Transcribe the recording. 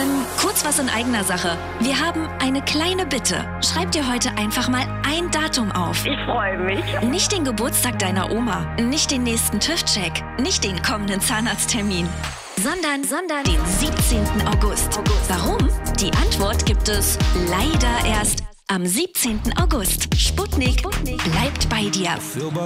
Kurz was in eigener Sache. Wir haben eine kleine Bitte. Schreib dir heute einfach mal ein Datum auf. Ich freue mich. Nicht den Geburtstag deiner Oma, nicht den nächsten TÜV-Check, nicht den kommenden Zahnarzttermin, sondern den 17. August. Warum? Die Antwort gibt es leider erst am 17. August. Sputnik bleibt bei dir.